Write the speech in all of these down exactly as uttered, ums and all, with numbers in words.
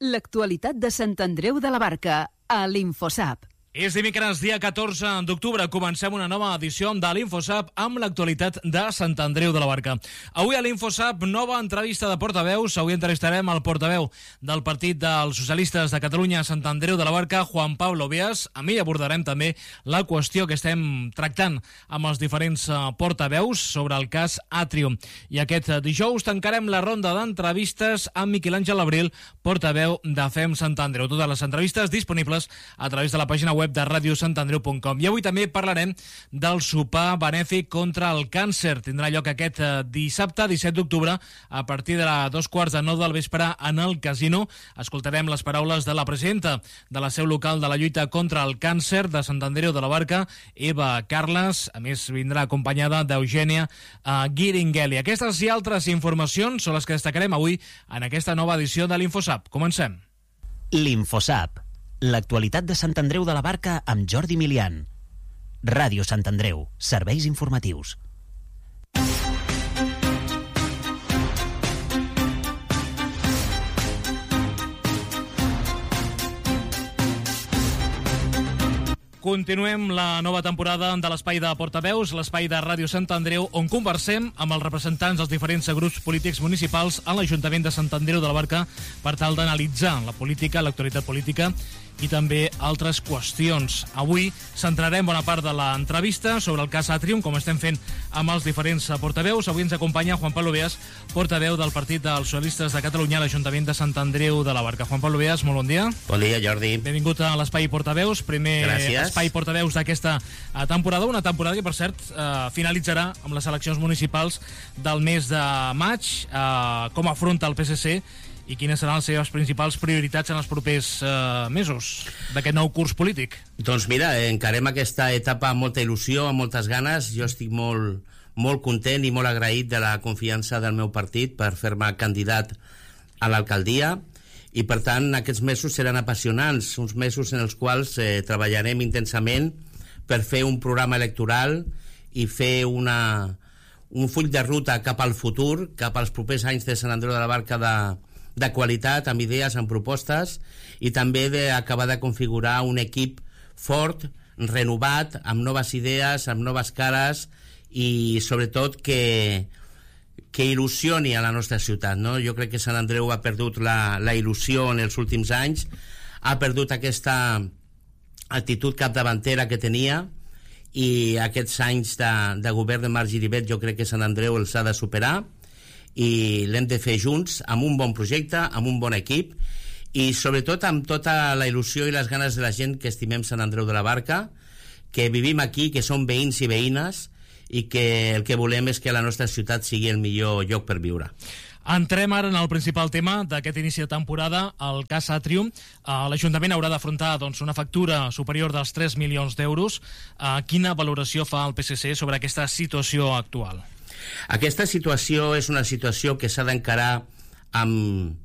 L'actualitat de Sant Andreu de la Barca, a l'Infosap. És dimecres, dia catorze d'octubre. Comencem una nova edició de l'Infosap amb l'actualitat de Sant Andreu de la Barca. Avui a l'Infosap, nova entrevista de portaveus. Avui entrevistarem el portaveu del Partit dels Socialistes de Catalunya a Sant Andreu de la Barca, Juan Pablo Beas. Amb ell abordarem també la qüestió que estem tractant amb els diferents portaveus sobre el cas Atrium. I aquest dijous tancarem la ronda d'entrevistes amb Miquel Àngel Abril, portaveu de FEM Sant Andreu. Totes les entrevistes disponibles a través de la pàgina web de ràdio sant andreu punt com. I avui també parlarem del sopar benèfic contra el càncer. Tindrà lloc aquest dissabte, disset d'octubre, a partir de les dos quarts de nou del vespre en el casino. Escoltarem les paraules de la presidenta de la seu local de la lluita contra el càncer de Sant Andreu de la Barca, Eva Carles. A més, vindrà acompanyada d'Eugènia uh, Guiringhelli. Aquestes i altres informacions són les que destacarem avui en aquesta nova edició de l'Infosap. Comencem. L'Infosap. L'actualitat de Sant Andreu de la Barca amb Jordi Milian. Ràdio Sant Andreu. Serveis informatius. Continuem la nova temporada de l'Espai de Portaveus, l'Espai de Ràdio Sant Andreu, on conversem amb els representants dels diferents grups polítics municipals a l'Ajuntament de Sant Andreu de la Barca per tal d'analitzar la política, l'actualitat política i també altres qüestions. Avui centrarem bona part de l'entrevista sobre el cas Atrium, com estem fent amb els diferents portaveus. Avui ens acompanya Juan Pablo Beas, portaveu del Partit dels Socialistes de Catalunya a l'Ajuntament de Sant Andreu de la Barca. Juan Pablo Beas, molt bon dia. Bon dia, Jordi. Benvingut a l'Espai Portaveus, primer Gràcies. Espai Portaveus d'aquesta temporada, una temporada que, per cert, eh, finalitzarà amb les eleccions municipals del mes de maig. Eh, com afronta el P S C i quines seran les seves principals prioritats en els propers eh, mesos d'aquest nou curs polític? Doncs mira, encarem aquesta etapa amb molta il·lusió, amb moltes ganes. Jo estic molt, molt content i molt agraït de la confiança del meu partit per fer-me candidat a l'alcaldia, i per tant aquests mesos seran apassionants, uns mesos en els quals eh, treballarem intensament per fer un programa electoral i fer una, un full de ruta cap al futur, cap als propers anys de Sant Andreu de la Barca de de qualitat, amb idees, amb propostes, i també d'acabar de configurar un equip fort, renovat, amb noves idees, amb noves cares, i sobretot que, que il·lusioni a la nostra ciutat, no? Jo crec que Sant Andreu ha perdut la, la il·lusió en els últims anys, ha perdut aquesta actitud capdavantera que tenia, i aquests anys de, de govern de Marc Giribet jo crec que Sant Andreu els ha de superar, i l'hem de fer junts, amb un bon projecte, amb un bon equip, i sobretot amb tota la il·lusió i les ganes de la gent que estimem Sant Andreu de la Barca, que vivim aquí, que som veïns i veïnes, i que el que volem és que la nostra ciutat sigui el millor lloc per viure. Entrem ara en el principal tema d'aquest inici de temporada, el cas Atrium. Uh, L'Ajuntament haurà d'afrontar doncs, una factura superior dels tres milions d'euros. Uh, quina valoració fa el P S C sobre aquesta situació actual? Aquesta situació és una situació que s'ha d'encarar amb,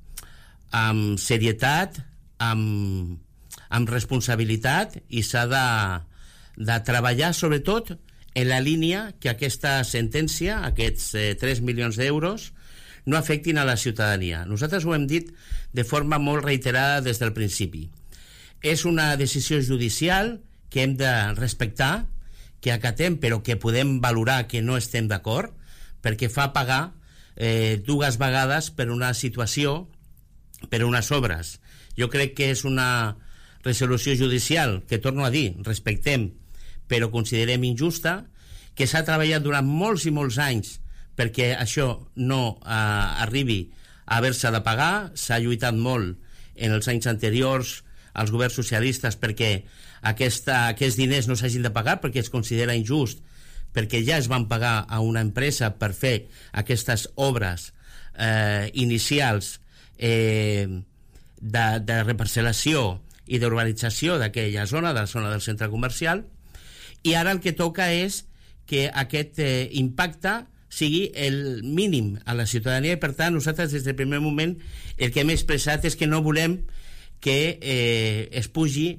amb serietat, amb, amb responsabilitat, i s'ha de, de treballar sobretot en la línia que aquesta sentència, aquests eh, tres milions d'euros, no afectin a la ciutadania. Nosaltres ho hem dit de forma molt reiterada des del principi. És una decisió judicial que hem de respectar, que acatem, però que podem valorar que no estem d'acord, perquè fa pagar eh, dues vegades per una situació, per unes obres. Jo crec que és una resolució judicial que, torno a dir, respectem, però considerem injusta, que s'ha treballat durant molts i molts anys perquè això no eh, arribi a haver-se de pagar. S'ha lluitat molt en els anys anteriors als governs socialistes perquè aquesta, aquests diners no s'hagin de pagar, perquè es considera injust, perquè ja es van pagar a una empresa per fer aquestes obres eh, inicials eh, de, de reparcel·lació i d'urbanització d'aquella zona, de la zona del centre comercial, i ara el que toca és que aquest eh, impacte sigui el mínim a la ciutadania, i per tant nosaltres des del primer moment el que hem expressat és que no volem que eh, es pugi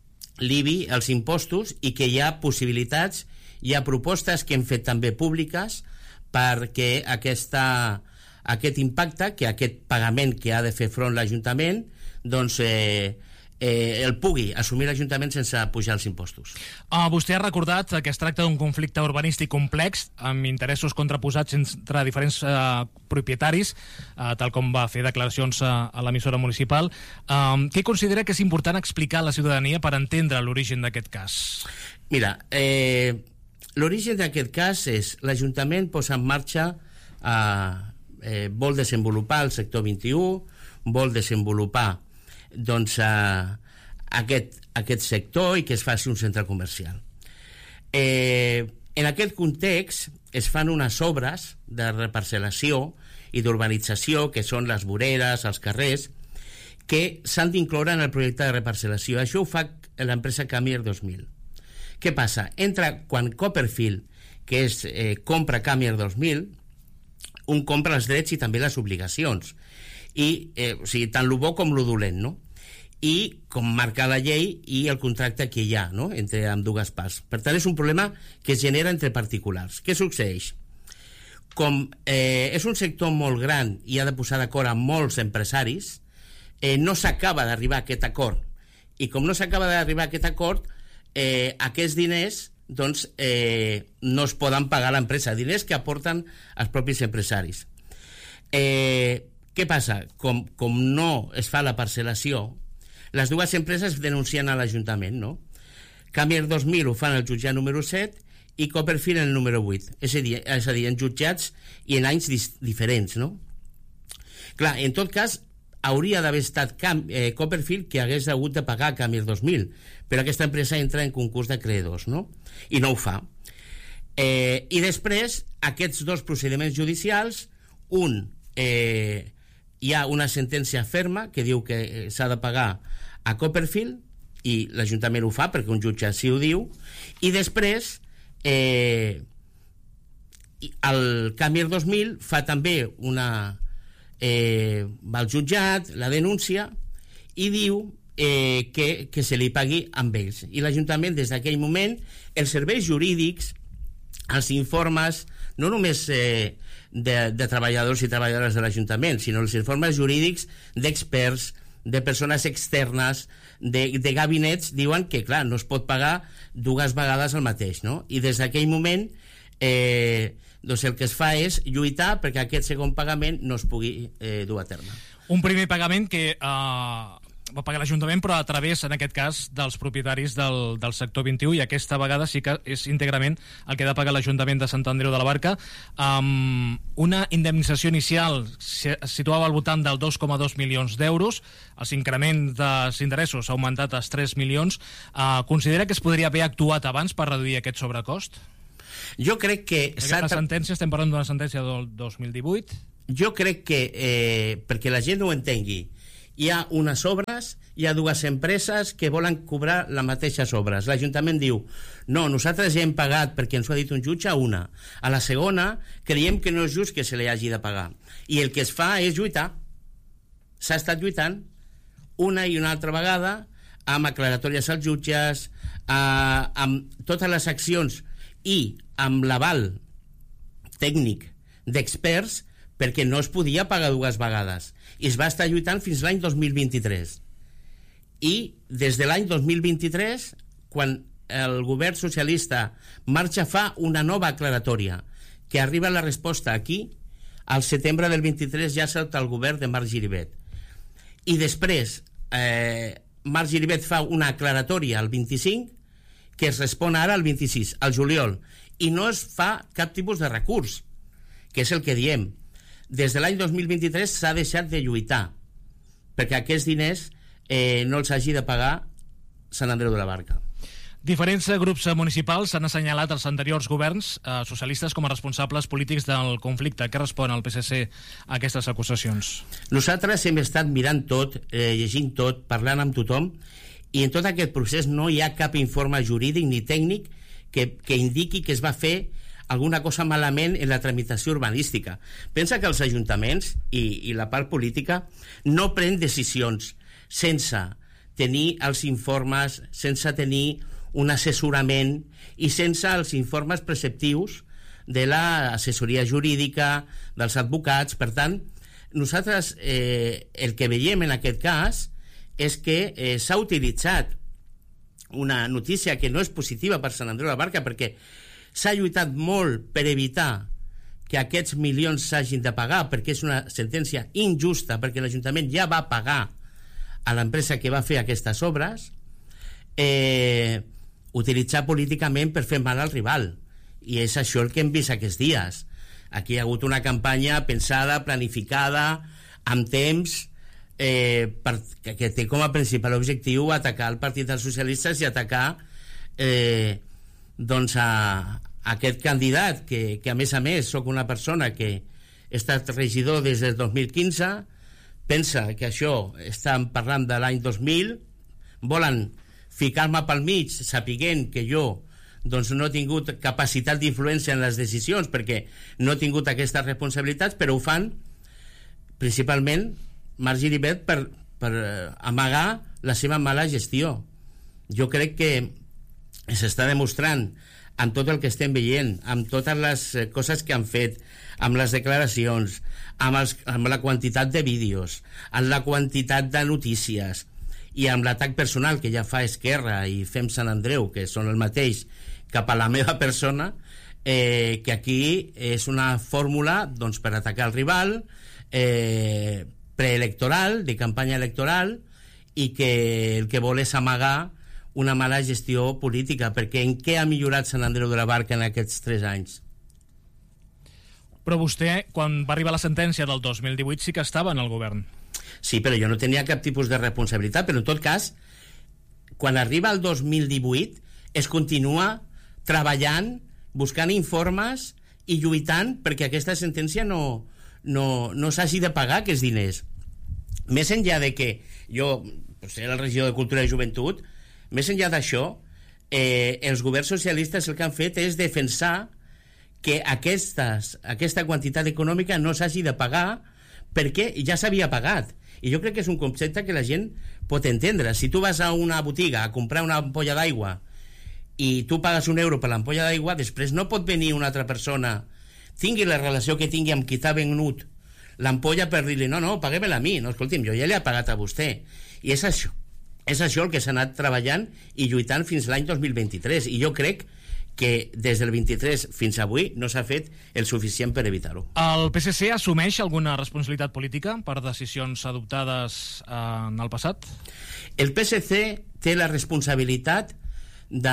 l'I B I, els impostos, i que hi ha possibilitats, hi ha propostes que hem fet també públiques perquè aquesta, aquest impacte, que aquest pagament que ha de fer front l'Ajuntament, doncs eh, eh, el pugui assumir l'Ajuntament sense pujar els impostos. Uh, vostè ha recordat que es tracta d'un conflicte urbanístic complex amb interessos contraposats entre diferents uh, propietaris, uh, tal com va fer declaracions uh, a l'emissora municipal. Uh, què considera que és important explicar a la ciutadania per entendre l'origen d'aquest cas? Mira, eh, l'origen d'aquest cas és l'Ajuntament posa en marxa, eh, eh, vol desenvolupar el sector vint-i-u, vol desenvolupar doncs eh, aquest, aquest sector i que es faci un centre comercial. Eh, en aquest context es fan unes obres de reparcel·lació i d'urbanització, que són les voreres, els carrers, que s'han d'incloure en el projecte de reparcel·lació. Això ho fa l'empresa Camier dos mil. Què passa? Entra quan Copperfield, que és eh, compra Camier dos mil, un compra els drets i també les obligacions. I, eh, o sigui, tant lo bo com lo dolent, no? I com marca la llei i el contracte que hi ha, no?, entre ambdues parts. Per tant, és un problema que es genera entre particulars. Què succeeix? Com eh, és un sector molt gran i ha de posar d'acord amb molts empresaris, eh, no s'acaba d'arribar a aquest acord. I com no s'acaba d'arribar a aquest acord, eh, aquests diners doncs, eh, no es poden pagar a l'empresa, diners que aporten els propis empresaris. Eh, què passa? Com, com no es fa la parcel·lació, les dues empreses denuncien a l'Ajuntament, no? Camier dos mil ho fan el jutjat número set i Copperfield en el número vuit. És a dir, és a dir en jutjats i en anys diferents, no? Clar, en tot cas, hauria d'haver estat Cam, eh, Copperfield que hagués hagut de pagar Camier dos mil, però aquesta empresa entra en concurs d'acreedors, no? I no ho fa. Eh, I després, aquests dos procediments judicials, un, eh, hi ha una sentència ferma que diu que s'ha de pagar a Copperfield i l'Ajuntament ho fa perquè un jutge sí ho diu, i després eh, el Camier dos mil fa també una eh, va al jutjat, la denúncia i diu eh, que, que se li pagui amb ells, i l'Ajuntament des d'aquell moment els serveis jurídics, els informes no només eh, de, de treballadors i treballadores de l'Ajuntament, sinó els informes jurídics d'experts, de persones externes, de, de gabinets, diuen que, clar, no es pot pagar dues vegades el mateix, no? I des d'aquell moment eh, doncs el que es fa és lluitar perquè aquest segon pagament no es pugui eh, dur a terme. Un primer pagament que eh, va pagar l'Ajuntament, però a través, en aquest cas, dels propietaris del, del sector vint-i-u, i aquesta vegada sí que és íntegrament el que ha de pagar l'Ajuntament de Sant Andreu de la Barca, amb una indemnització inicial es situava al voltant del dos coma dos milions d'euros, l'increment dels interessos ha augmentat als tres milions. Uh, considera que es podria haver actuat abans per reduir aquest sobrecost? Jo crec que... La sentència, estem parlant d'una sentència del dos mil divuit. Jo crec que, eh, perquè la gent ho entengui, hi ha unes obres, hi ha dues empreses que volen cobrar les mateixes obres. L'Ajuntament diu, no, nosaltres ja hem pagat, perquè ens ho ha dit un jutge, a una. A la segona, creiem que no és just que se li hagi de pagar. I el que es fa és lluitar. S'ha estat lluitant una i una altra vegada amb aclaratòries als jutges, eh, amb totes les accions i amb l'aval tècnic d'experts, perquè no es podia pagar dues vegades. I es va estar lluitant fins l'any dos mil vint-i-tres. I des de l'any dos mil vint-i-tres, quan el govern socialista marxa, fa una nova aclaratòria, que arriba la resposta aquí, al setembre del vint-i-tres, ja sota el govern de Marc Giribet. I després, eh, Marc Giribet fa una aclaratòria al vint-i-cinc, que es respon ara al vint-i-sis, al juliol, i no es fa cap tipus de recurs, que és el que diem. Des de l'any dos mil vint-i-tres s'ha deixat de lluitar perquè aquests diners eh, no els hagi de pagar Sant Andreu de la Barca. Diferents grups municipals han assenyalat els anteriors governs eh, socialistes com a responsables polítics del conflicte. Què respon el P S C a aquestes acusacions? Nosaltres hem estat mirant tot, eh, llegint tot, parlant amb tothom, i en tot aquest procés no hi ha cap informe jurídic ni tècnic que, que indiqui que es va fer alguna cosa malament en la tramitació urbanística. Pensa que els ajuntaments i, i la part política no pren decisions sense tenir els informes, sense tenir un assessorament i sense els informes preceptius de l'assessoria jurídica, dels advocats. Per tant, nosaltres eh, el que veiem en aquest cas és que eh, s'ha utilitzat una notícia que no és positiva per Sant Andreu de la Barca, perquè s'ha lluitat molt per evitar que aquests milions s'hagin de pagar, perquè és una sentència injusta, perquè l'Ajuntament ja va pagar a l'empresa que va fer aquestes obres, eh, utilitzar políticament per fer mal al rival. I és això el que hem vist aquests dies. Aquí hi ha hagut una campanya pensada, planificada, amb temps, eh, per, que, que té com a principal objectiu atacar el Partit dels Socialistes i atacar eh, doncs a, a aquest candidat, que, que a més a més soc una persona que he estat regidor des del dos mil quinze, pensa que això estan parlant de l'any dos mil, volen ficar-me pel mig sapiguent que jo doncs no he tingut capacitat d'influència en les decisions perquè no he tingut aquestes responsabilitats, però ho fan principalment Marc Giribet per, per amagar la seva mala gestió. Jo crec que s'està demostrant amb tot el que estem veient, amb totes les coses que han fet, amb les declaracions, amb, els, amb la quantitat de vídeos, amb la quantitat de notícies i amb l'atac personal que ja fa Esquerra i Fem Sant Andreu, que són el mateix, cap a la meva persona, eh, que aquí és una fórmula doncs, per atacar el rival, eh, preelectoral, de campanya electoral, i que el que vol és amagar una mala gestió política, perquè en què ha millorat Sant Andreu de la Barca en aquests tres anys? Però vostè, quan va arribar la sentència del dos mil divuit, sí que estava en el govern. Sí, però jo no tenia cap tipus de responsabilitat, però en tot cas, quan arriba el dos mil divuit, es continua treballant, buscant informes i lluitant perquè aquesta sentència no, no, no s'hagi de pagar aquests diners. Més enllà de que jo pues, era el regidor de Cultura i Joventut, més enllà d'això, eh, els governs socialistes el que han fet és defensar que aquestes, aquesta quantitat econòmica no s'hagi de pagar perquè ja s'havia pagat. I jo crec que és un concepte que la gent pot entendre. Si tu vas a una botiga a comprar una ampolla d'aigua i tu pagues un euro per l'ampolla d'aigua, després no pot venir una altra persona, tingui la relació que tingui amb qui t'ha venut l'ampolla, per dir-li, no, no, paguem-la a mi. No, escolti'm, jo ja l'he pagat a vostè. I és això. És això el que s'ha anat treballant i lluitant fins l'any dos mil vint-i-tres. I jo crec que des del vint-i-tres fins avui no s'ha fet el suficient per evitar-ho. El P S C assumeix alguna responsabilitat política per decisions adoptades en el passat? El P S C té la responsabilitat de...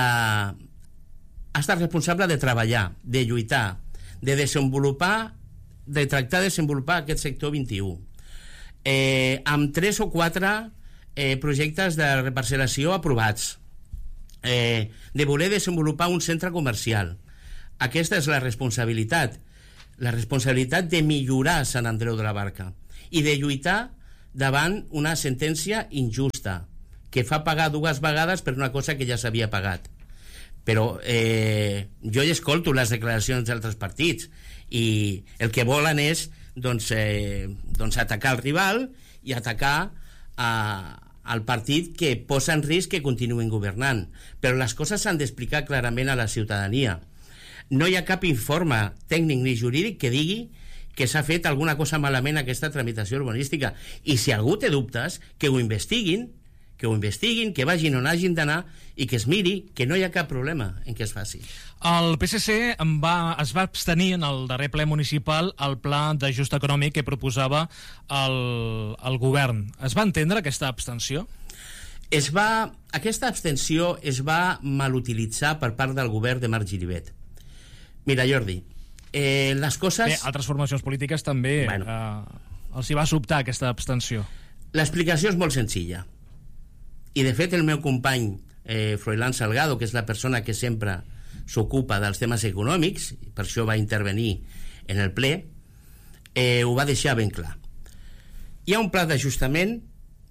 ha estat responsable de treballar, de lluitar, de desenvolupar, de tractar de desenvolupar aquest sector vint-i-u. Eh, amb tres o quatre eh, projectes de reparcel·lació aprovats, eh, de voler desenvolupar un centre comercial. Aquesta és la responsabilitat, la responsabilitat de millorar Sant Andreu de la Barca i de lluitar davant una sentència injusta que fa pagar dues vegades per una cosa que ja s'havia pagat. Però eh, jo hi escolto les declaracions d'altres partits i el que volen és doncs, eh, doncs atacar el rival i atacar a, al partit que posa en risc que continuïn governant. Però les coses s'han d'explicar clarament a la ciutadania. No hi ha cap informe tècnic ni jurídic que digui que s'ha fet alguna cosa malament aquesta tramitació urbanística. I si algú té dubtes, que ho investiguin, que ho investiguin, que vagin on hagin d'anar i que es miri que no hi ha cap problema en què es faci. El P S C va, es va abstenir en el darrer ple municipal al pla d'ajust econòmic que proposava el, el govern. Es va entendre aquesta abstenció? Es va, aquesta abstenció es va malutilitzar per part del govern de Marc Giribet. Mira, Jordi, eh, les coses... Bé, altres formacions polítiques també bueno. eh, els hi va sobtar aquesta abstenció. L'explicació és molt senzilla. I de fet el meu company eh, Froilán Salgado, que és la persona que sempre s'ocupa dels temes econòmics, per això va intervenir en el ple, eh, ho va deixar ben clar. Hi ha un pla d'ajustament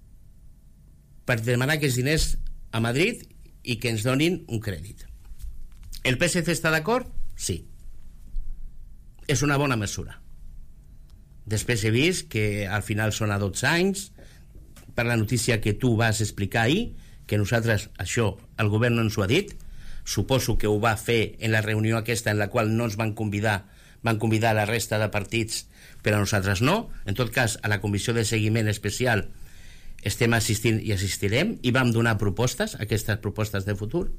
per demanar aquests diners a Madrid i que ens donin un crèdit. El P S C està d'acord? Sí. És una bona mesura. Després he vist que al final són a dotze anys, per la notícia que tu vas explicar ahir, que nosaltres, això, el govern no ens ho ha dit, suposo que ho va fer en la reunió aquesta en la qual no ens van convidar, van convidar a la resta de partits, però a nosaltres no. En tot cas, a la comissió de seguiment especial estem assistint i assistirem i vam donar propostes, aquestes propostes de futur.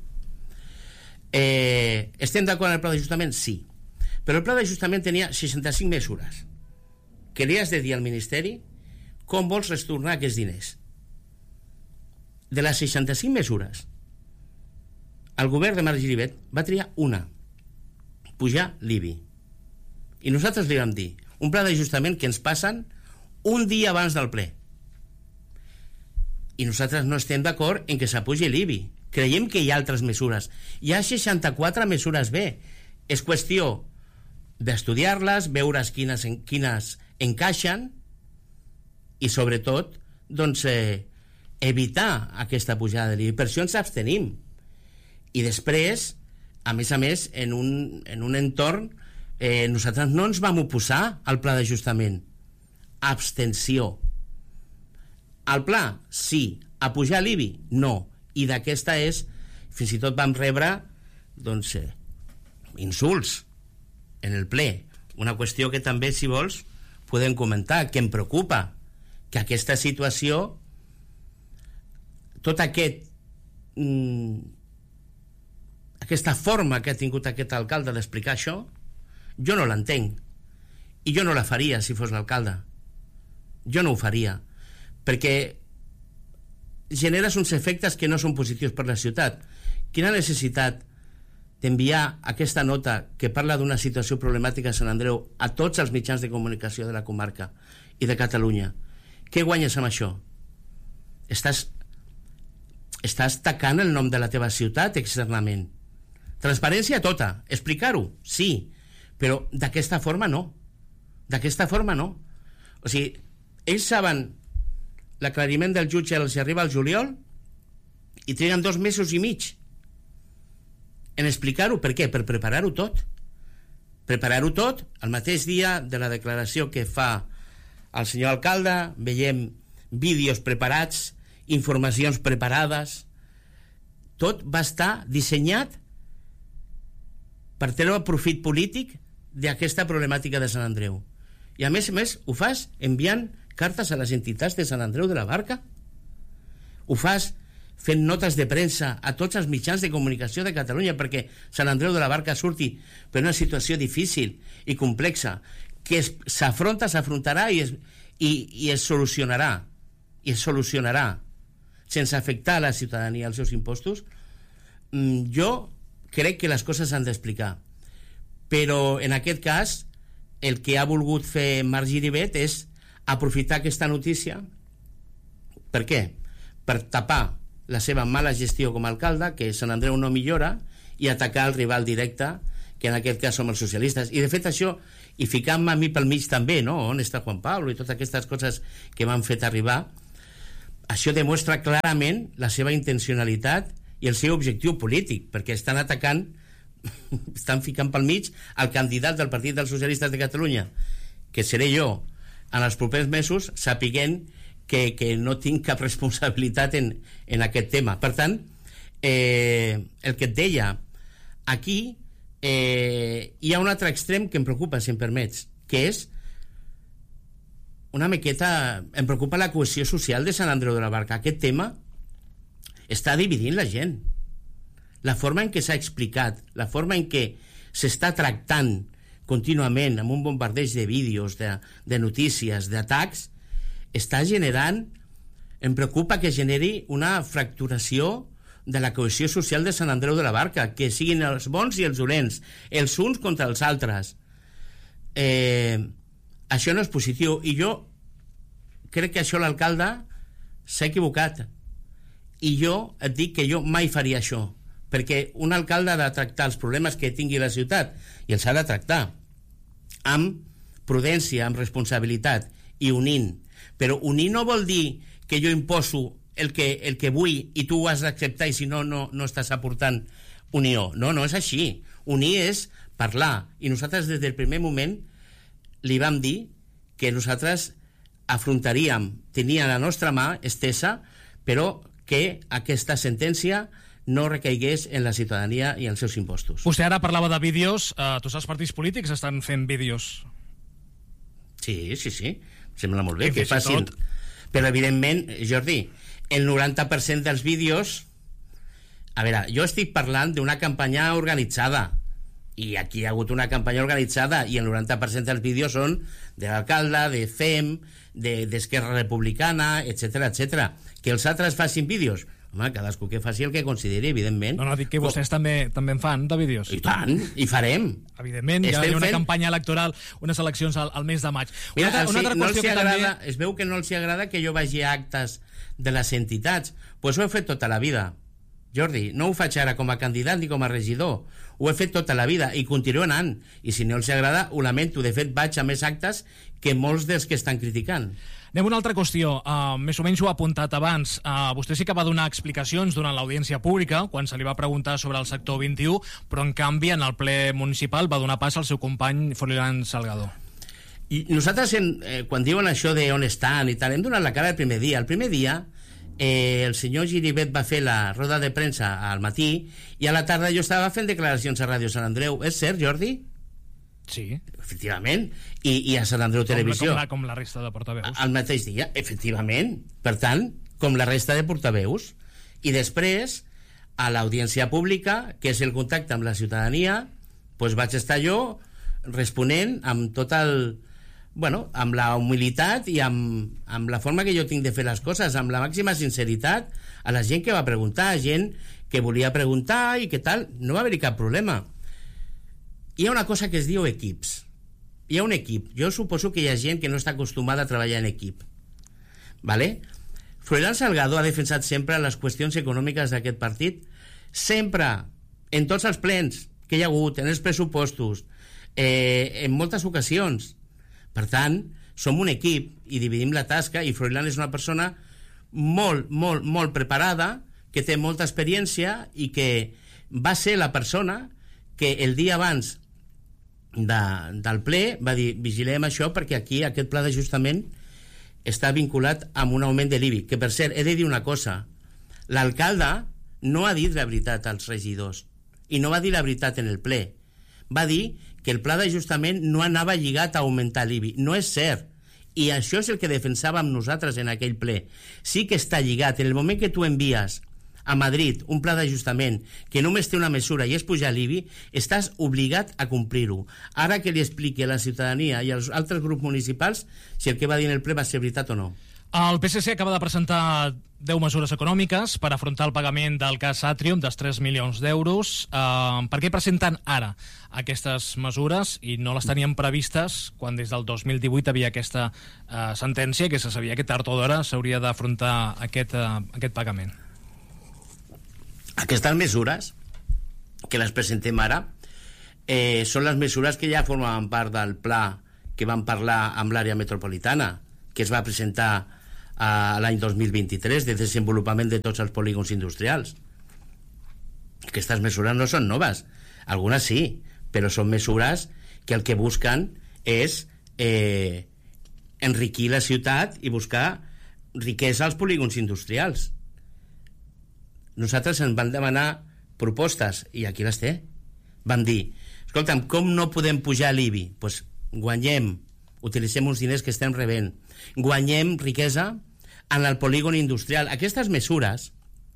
Eh, estem d'acord amb el pla d'ajustament? Sí. Però el pla d'ajustament tenia seixanta-cinc mesures que li has de dir al Ministeri com vols retornar aquests diners. De les seixanta-cinc mesures, el govern de Marc Giribet va triar una, pujar l'I B I. I nosaltres li vam dir, un pla d'ajustament que ens passen un dia abans del ple. I nosaltres no estem d'acord en que s'apugi l'I B I. Creiem que hi ha altres mesures. Hi ha seixanta-quatre mesures B. És qüestió d'estudiar-les, veure quines, quines encaixen i, sobretot, doncs, eh, evitar aquesta pujada de l'I B I. Per això ens abstenim. I després, a més a més, en un, en un entorn, eh, nosaltres no ens vam oposar al pla d'ajustament. Abstenció. Al pla, sí. A pujar l'I B I, no. I d'aquesta és, fins i tot vam rebre, doncs, eh, insults en el ple. Una qüestió que també, si vols, podem comentar, que em preocupa, que aquesta situació, tot aquest mm, aquesta forma que ha tingut aquest alcalde d'explicar això, jo no l'entenc. I jo no la faria si fos l'alcalde. Jo no ho faria. Perquè generes uns efectes que no són positius per la ciutat. Quina necessitat d'enviar aquesta nota que parla d'una situació problemàtica a Sant Andreu a tots els mitjans de comunicació de la comarca i de Catalunya? Què guanyes amb això? Estàs, estàs tacant el nom de la teva ciutat externament. Transparència tota, explicar-ho, sí, però d'aquesta forma no. D'aquesta forma no. O sigui, ells saben l'aclariment del jutge els arriba al juliol i triguen dos mesos i mig en explicar-ho. Per què? Per preparar-ho tot. Preparar-ho tot, el mateix dia de la declaració que fa el senyor alcalde, veiem vídeos preparats, informacions preparades, tot va estar dissenyat per treure profit polític d'aquesta problemàtica de Sant Andreu. I a més a més ho fas enviant cartes a les entitats de Sant Andreu de la Barca, ho fas fent notes de premsa a tots els mitjans de comunicació de Catalunya perquè Sant Andreu de la Barca surti per una situació difícil i complexa que s'afronta, s'afrontarà i, es, i, i es solucionarà i es solucionarà sense afectar a la ciutadania els seus impostos. Jo crec que les coses s'han d'explicar, però en aquest cas el que ha volgut fer Marc Giribet és aprofitar aquesta notícia. Per què? Per tapar la seva mala gestió com a alcalde, que Sant Andreu no millora, i atacar el rival directe, que en aquest cas som els socialistes. I de fet això, i ficant-me a mi pel mig també, no? On està Juan Pablo i totes aquestes coses que m'han fet arribar, això demostra clarament la seva intencionalitat i el seu objectiu polític, perquè estan atacant, estan ficant pel mig el candidat del Partit dels Socialistes de Catalunya, que seré jo, en els propers mesos, sapiguent que, que no tinc cap responsabilitat en, en aquest tema. Per tant, eh, el que et deia, aquí eh, hi ha un altre extrem que em preocupa, si em permets, que és una miqueta... Em preocupa la cohesió social de Sant Andreu de la Barca. Aquest tema està dividint la gent. La forma en què s'ha explicat, la forma en què s'està tractant contínuament amb un bombardeig de vídeos, de, de notícies, d'atacs, està generant... Em preocupa que generi una fracturació de la cohesió social de Sant Andreu de la Barca, que siguin els bons i els dolents, els uns contra els altres. Eh, això no és positiu, i jo crec que això l'alcalde s'ha equivocat. I jo et dic que jo mai faria això, perquè un alcalde ha de tractar els problemes que tingui la ciutat, i els ha de tractar amb prudència, amb responsabilitat i unint. Però unir no vol dir que jo imposo el que, el que vull i tu ho has d'acceptar i si no, no, no estàs aportant unió. No, no és així. Unir és parlar, i nosaltres des del primer moment li vam dir que nosaltres afrontaríem, tenia la nostra mà estesa, però que aquesta sentència no recaigués en la ciutadania i els seus impostos. Vostè ara parlava de vídeos. Uh, tots els partits polítics estan fent vídeos. Sí, sí, sí. Sembla molt bé I que facin. tot... Però, evidentment, Jordi, el noranta per cent dels vídeos... A veure, jo estic parlant d'una campanya organitzada, i aquí hi ha hagut una campanya organitzada, i el noranta per cent dels vídeos són de l'alcalde, de C E M, d'Esquerra de, Republicana, etcètera, etcètera. Que els altres facin vídeos, home, cadascú que faci el que consideri, evidentment. No, no, dic que vostès Com... també també en fan, de vídeos. I tant, i farem. Evidentment, hi ha una fent... campanya electoral, unes eleccions al, al mes de maig. Una, Mira, una altra no qüestió que agrada, també... es veu que no els agrada que jo vagi a actes de les entitats. Doncs pues ho he fet tota la vida, Jordi. No ho faig ara com a candidat ni com a regidor. Ho he fet tota la vida i continuo anant. I si no els agrada, ho lamento. De fet, vaig a més actes que molts dels que estan criticant. Anem a una altra qüestió. Uh, més o menys ho ha apuntat abans. Uh, vostè sí que va donar explicacions durant l'audiència pública, quan se li va preguntar sobre el sector vint-i-u, però en canvi en el ple municipal va donar pas al seu company Froilán Salgado. I nosaltres, en, eh, quan diuen això de on estan i tal, hem donat la cara el primer dia. El primer dia eh, el senyor Giribet va fer la roda de premsa al matí i a la tarda jo estava fent declaracions a Ràdio Sant Andreu. És cert, Jordi? Sí. Efectivament. I, i a Sant Andreu Televisió. Com la, com la resta de portaveus. Al mateix dia, efectivament. Per tant, com la resta de portaveus. I després, a l'audiència pública, que és el contacte amb la ciutadania, doncs vaig estar jo responent amb tot el... bueno, amb la humilitat i amb, amb la forma que jo tinc de fer les coses, amb la màxima sinceritat a la gent que va preguntar, a gent que volia preguntar i que tal, no va haver-hi cap problema. Hi ha una cosa que es diu equips. Hi ha un equip. Jo suposo que hi ha gent que no està acostumada a treballar en equip. ¿Vale? Froilán Salgado ha defensat sempre les qüestions econòmiques d'aquest partit, sempre, en tots els plens que hi ha hagut, en els pressupostos, eh, en moltes ocasions. Per tant, som un equip i dividim la tasca, i Froilán és una persona molt, molt, molt preparada, que té molta experiència i que va ser la persona que el dia abans de, del ple va dir, vigilem això perquè aquí aquest pla d'ajustament està vinculat amb un augment de l'I B I, que per cert, he de dir una cosa, l'alcalde no ha dit la veritat als regidors i no va dir la veritat en el ple, va dir que el pla d'ajustament no anava lligat a augmentar l'I B I. No és cert. I això és el que defensàvem nosaltres en aquell ple. Sí que està lligat. En el moment que tu envies a Madrid un pla d'ajustament que només té una mesura i és pujar l'I B I, estàs obligat a complir-ho. Ara que li expliqui a la ciutadania i als altres grups municipals si el que va dir en el ple va ser veritat o no. El P S C acaba de presentar deu mesures econòmiques per afrontar el pagament del cas Atrium dels tres milions d'euros. Uh, per què presenten ara aquestes mesures i no les tenien previstes quan des del dos mil divuit havia aquesta uh, sentència que se sabia que tard o d'hora s'hauria d'afrontar aquest, uh, aquest pagament? Aquestes mesures, que les presentem ara, eh, són les mesures que ja formaven part del pla que vam parlar amb l'àrea metropolitana, que es va presentar a l'any dos mil vint-i-tres, de desenvolupament de tots els polígons industrials. Aquestes mesures no són noves, algunes sí, però són mesures que el que busquen és eh, enriquir la ciutat i buscar riquesa als polígons industrials. Nosaltres ens van demanar propostes i aquí les té. Vam dir, escolta'm, com no podem pujar l'I B I? Doncs pues guanyem, utilitzem uns diners que estem rebent, guanyem riquesa en el polígon industrial. Aquestes mesures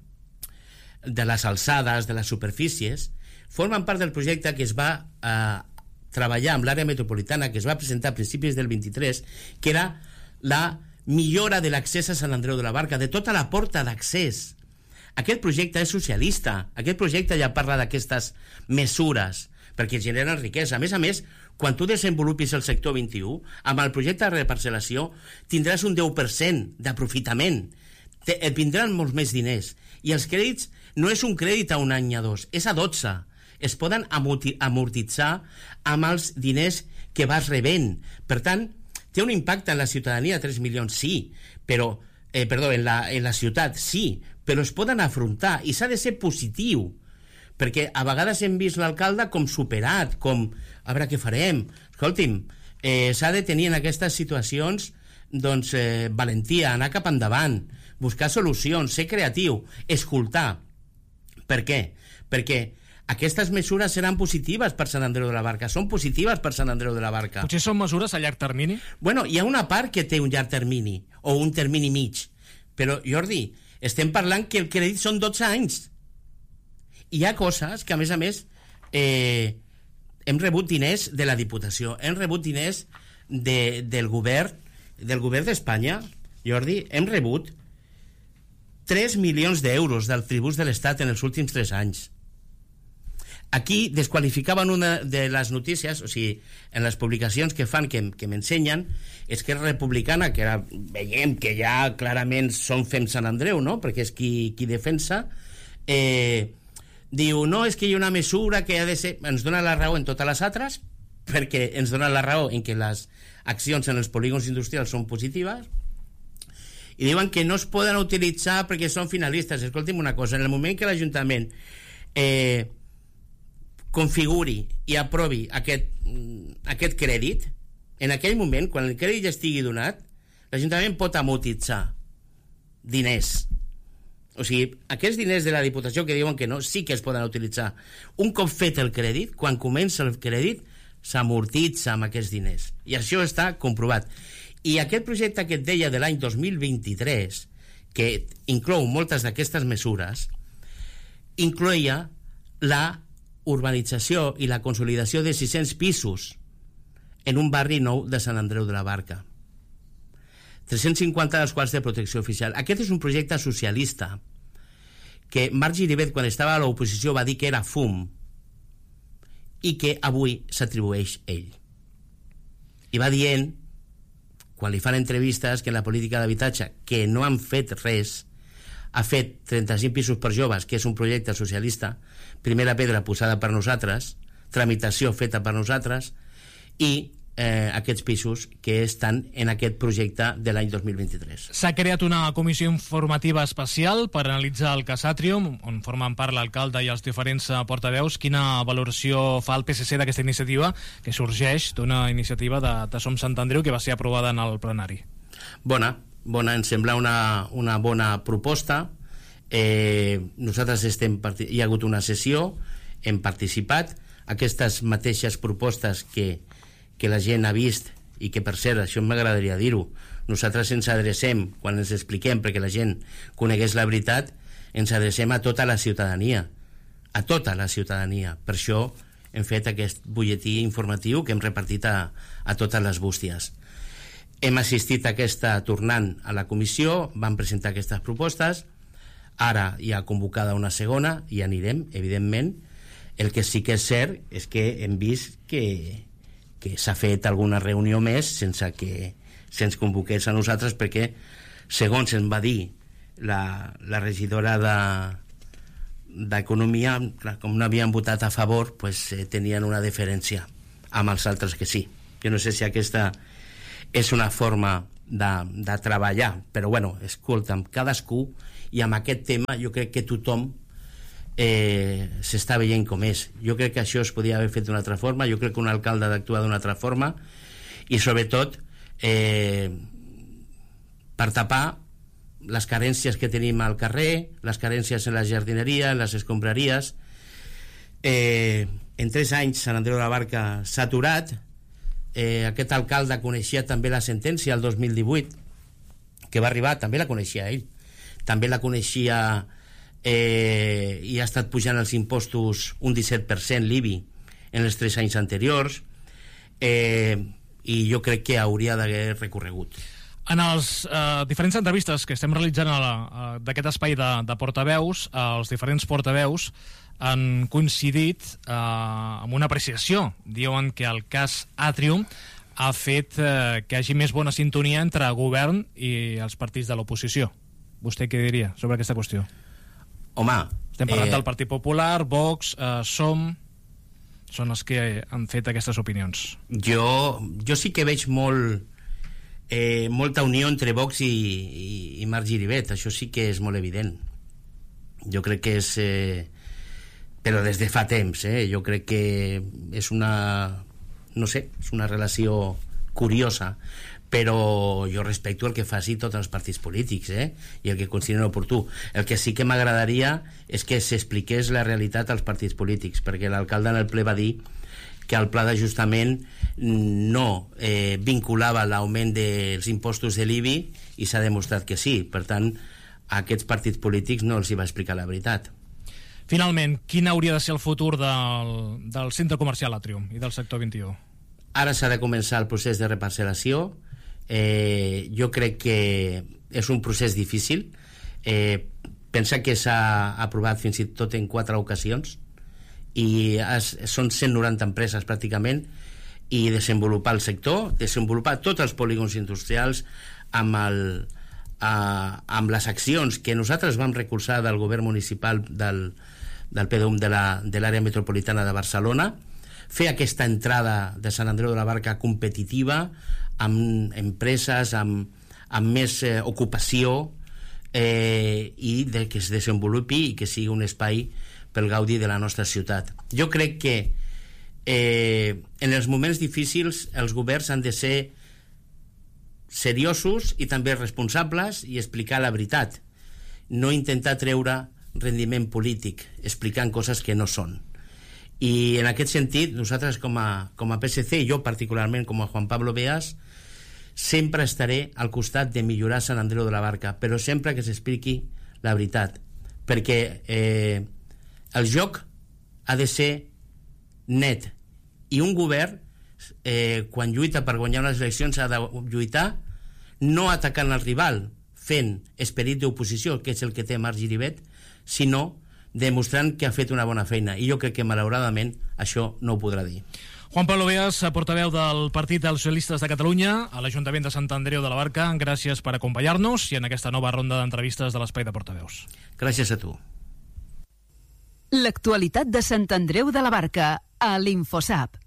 de les alçades, de les superfícies, formen part del projecte que es va eh, treballar amb l'àrea metropolitana, que es va presentar a principis del vint-i-tres, que era la millora de l'accés a Sant Andreu de la Barca, de tota la porta d'accés. Aquest projecte és socialista, aquest projecte ja parla d'aquestes mesures perquè generen riquesa. A més a més, quan tu desenvolupis el sector vint-i-u, amb el projecte de reparcel·lació tindràs un deu per cent d'aprofitament. Te, et vindran molts més diners. I els crèdits no és un crèdit a un any a dos, és a dotze. Es poden amortitzar amb els diners que vas rebent. Per tant, té un impacte en la ciutadania, tres milions, sí, però, eh, perdó, en la, en la ciutat, sí, però es poden afrontar i s'ha de ser positiu, perquè a vegades hem vist l'alcalde com superat, com, a veure què farem. Escolti'm, eh, s'ha de tenir en aquestes situacions doncs, eh, valentia, anar cap endavant, buscar solucions, ser creatiu, escoltar. Per què? Perquè aquestes mesures seran positives per Sant Andreu de la Barca, són positives per Sant Andreu de la Barca. Potser són mesures a llarg termini? Bueno, hi ha una part que té un llarg termini, o un termini mig, però, Jordi, estem parlant que el crèdit són dotze anys. Hi ha coses que, a més a més, eh, hem rebut diners de la Diputació, hem rebut diners de, del govern, del govern d'Espanya, Jordi, hem rebut tres milions d'euros del tribut de l'Estat en els últims tres anys. Aquí desqualificaven una de les notícies, o sigui, en les publicacions que fan, que, que m'ensenyen, és que és republicana, que ara veiem que ja clarament són Fem Sant Andreu, no?, perquè és qui, qui defensa, eh, diu, no, és que hi ha una mesura que ha de ser... Ens dona la raó en totes les altres, perquè ens dona la raó en que les accions en els polígons industrials són positives, i diuen que no es poden utilitzar perquè són finalistes. Escolti'm una cosa, en el moment que l'Ajuntament eh, configuri i aprovi aquest, aquest crèdit, en aquell moment, quan el crèdit ja estigui donat, l'Ajuntament pot amortitzar diners. O sigui, aquests diners de la Diputació que diuen que no, sí que es poden utilitzar. Un cop fet el crèdit, quan comença el crèdit, s'amortitza amb aquests diners. I això està comprovat. I aquest projecte que et deia de l'any dos mil vint-i-tres, que inclou moltes d'aquestes mesures, incloïa la urbanització i la consolidació de sis-cents pisos en un barri nou de Sant Andreu de la Barca, tres-cents cinquanta dels quals de protecció oficial. Aquest és un projecte socialista que Marc Giribet, quan estava a l'oposició, va dir que era fum i que avui s'atribueix ell. I va dient, quan li fan entrevistes, que en la política d'habitatge, que no han fet res, ha fet trenta-cinc pisos per joves, que és un projecte socialista, primera pedra posada per nosaltres, tramitació feta per nosaltres, i eh, aquests pisos que estan en aquest projecte de l'any dos mil vint-i-tres. S'ha creat una comissió informativa especial per analitzar el cas Atrium, on formen part l'alcalde i els diferents portaveus. Quina valoració fa el P S C d'aquesta iniciativa, que sorgeix d'una iniciativa de, de Som Sant Andreu que va ser aprovada en el plenari? Bona, bona, ens sembla una, una bona proposta. Eh, nosaltres estem part... hi ha hagut una sessió, hem participat. Aquestes mateixes propostes que, que la gent ha vist, i que per cert, això m'agradaria dir-ho, nosaltres ens adrecem, quan ens expliquem perquè la gent conegués la veritat, ens adrecem a tota la ciutadania, a tota la ciutadania. Per això hem fet aquest butlletí informatiu que hem repartit a, a totes les bústies. Hem assistit a aquesta tornant a la comissió, van presentar aquestes propostes, ara hi ha convocada una segona i anirem, evidentment. El que sí que és cert és que hem vist que, que s'ha fet alguna reunió més sense que se'ns convoqués a nosaltres, perquè, segons ens va dir la, la regidora de, d'Economia, clar, com no havien votat a favor, pues, eh, tenien una deferència amb els altres que sí. Jo no sé si aquesta és una forma de, de treballar, però bueno, escolta'm, cadascú, i amb aquest tema jo crec que tothom eh, s'està veient com és. Jo crec que això es podia haver fet d'una altra forma, jo crec que un alcalde ha d'actuar d'una altra forma, i sobretot eh, per tapar les carències que tenim al carrer, les carències en la jardineria, en les escombraries. Eh, en tres anys Sant Andreu de la Barca s'ha aturat. Eh, aquest alcalde coneixia també la sentència el dos mil divuit que va arribar, també la coneixia ell, també la coneixia eh, i ha estat pujant els impostos un disset per cent l'I B I en els tres anys anteriors, eh, i jo crec que hauria d'haver recorregut. En els eh, diferents entrevistes que estem realitzant d'aquest espai de, de portaveus, eh, els diferents portaveus han coincidit eh, amb una apreciació. Diuen que el cas Atrium ha fet eh, que hi hagi més bona sintonia entre govern i els partits de l'oposició. Vostè què diria sobre aquesta qüestió? Home... Estem parlant eh... del Partit Popular, Vox, eh, Som... Són els que han fet aquestes opinions. Jo, jo sí que veig molt... Eh, molta unió entre Vox i, i, i Marc Giribet. Això sí que és molt evident. Jo crec que és... Eh... Però des de fa temps, eh? Jo crec que és una... No sé, és una relació curiosa. però jo respecto el que faci tots els partits polítics, eh? I el que consideren oportú. El que sí que m'agradaria és que s'expliqués la realitat als partits polítics, perquè l'alcalde en el ple va dir que el pla d'ajustament no eh, vinculava l'augment dels impostos de l'I B I i s'ha demostrat que sí. Per tant, a aquests partits polítics no els hi va explicar la veritat. Finalment, quin hauria de ser el futur del, del centre comercial Atrium i del sector vint i u? Ara s'ha de començar el procés de reparcel·lació. Eh, jo crec que és un procés difícil. Eh, pensa que s'ha aprovat fins i tot en quatre ocasions i es, són cent noranta empreses pràcticament, i desenvolupar el sector, desenvolupar tots els polígons industrials amb, el, a, amb les accions que nosaltres vam recolzar del govern municipal del, del P D U M de la, de l'àrea metropolitana de Barcelona, fer aquesta entrada de Sant Andreu de la Barca competitiva, amb empreses, amb, amb més eh, ocupació, eh, i de que es desenvolupi i que sigui un espai pel gaudi de la nostra ciutat. Jo crec que eh, en els moments difícils els governs han de ser seriosos i també responsables i explicar la veritat, no intentar treure rendiment polític explicant coses que no són. I en aquest sentit, nosaltres com a, com a P S C, i jo particularment com a Juan Pablo Beas, sempre estaré al costat de millorar Sant Andreu de la Barca, però sempre que s'expliqui la veritat, perquè eh, el joc ha de ser net, i un govern eh, quan lluita per guanyar unes eleccions ha de lluitar no atacant el rival, fent esperit d'oposició, que és el que té Marc Giribet, sinó demostrant que ha fet una bona feina, i jo crec que malauradament això no ho podrà dir. Juan Pablo Beas, portaveu del Partit dels Socialistes de Catalunya a l'Ajuntament de Sant Andreu de la Barca, gràcies per acompanyar-nos i en aquesta nova ronda d'entrevistes de l'Espai de Portaveus. Gràcies a tu. L'actualitat de Sant Andreu de la Barca a l'InfoSap.